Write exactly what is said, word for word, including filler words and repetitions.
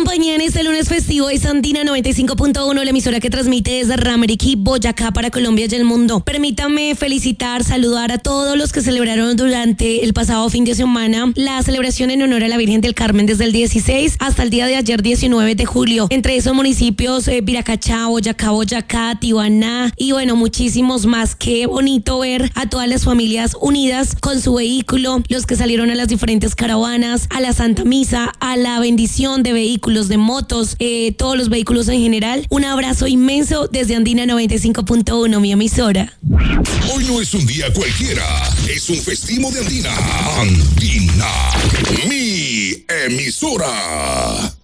compañía en este lunes festivo es Andina noventa y cinco punto uno, la emisora que transmite desde Rameriquí, Boyacá para Colombia y el mundo. Permítame felicitar, saludar a todos los que celebraron durante el pasado fin de semana la celebración en honor a la Virgen del Carmen desde el dieciséis hasta el día de ayer diecinueve de julio. Entre esos municipios eh, Viracachá, Boyacá, Boyacá, Tibaná y bueno, muchísimos más. Qué bonito ver a todas las familias unidas con su vehículo, los que salieron a las diferentes caravanas, a la Santa Misa, a la bendición de vehículos, de motos, eh, todos los vehículos en general. Un abrazo inmenso desde Andina noventa y cinco punto uno, mi emisora. Hoy no es un día cualquiera, es un festivo de Andina. Andina, mi emisora.